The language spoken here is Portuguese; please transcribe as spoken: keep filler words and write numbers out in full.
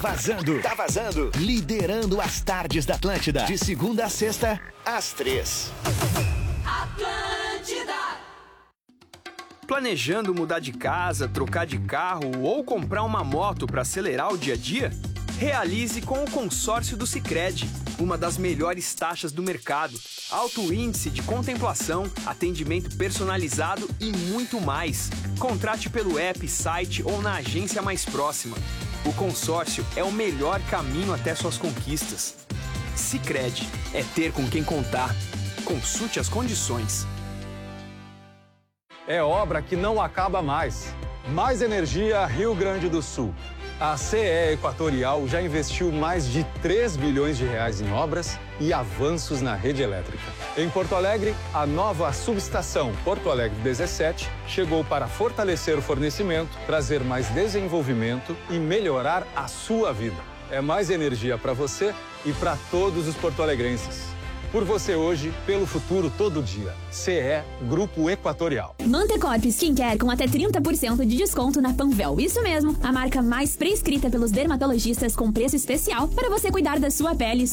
vazando. Tá vazando. Liderando as tardes da Atlântida. De segunda a sexta, às três. Atlântida. Planejando mudar de casa, trocar de carro ou comprar uma moto para acelerar o dia a dia? Realize com o consórcio do Sicredi, uma das melhores taxas do mercado, alto índice de contemplação, atendimento personalizado e muito mais. Contrate pelo app, site ou na agência mais próxima. O consórcio é o melhor caminho até suas conquistas. Sicredi, é ter com quem contar. Consulte as condições. É obra que não acaba mais. Mais Energia Rio Grande do Sul. A C E Equatorial já investiu mais de três bilhões de reais em obras e avanços na rede elétrica. Em Porto Alegre, a nova subestação Porto Alegre dezessete chegou para fortalecer o fornecimento, trazer mais desenvolvimento e melhorar a sua vida. É mais energia para você e para todos os porto-alegrenses. Por você hoje, pelo futuro todo dia. C E Grupo Equatorial. Mantecorp Skincare com até trinta por cento de desconto na Panvel. Isso mesmo, a marca mais prescrita pelos dermatologistas com preço especial para você cuidar da sua pele